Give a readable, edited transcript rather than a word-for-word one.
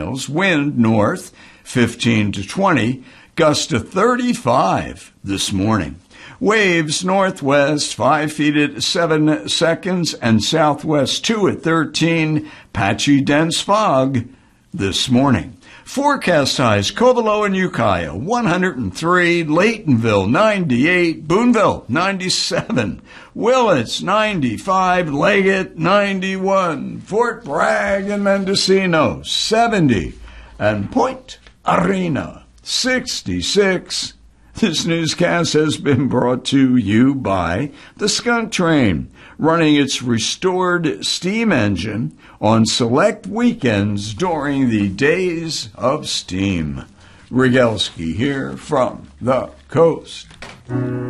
miles. Wind north, 15 to 20. Gusts to 35 this morning. Waves northwest 5 feet at 7 seconds and southwest 2 at 13. Patchy dense fog this morning. Forecast highs: Covelo and Ukiah 103, Laytonville 98, Boonville 97, Willits 95, Leggett 91, Fort Bragg and Mendocino 70, and Point Arena 66. This newscast has been brought to you by the Skunk Train, running its restored steam engine on select weekends during the Days of Steam. Rygelski here from the coast.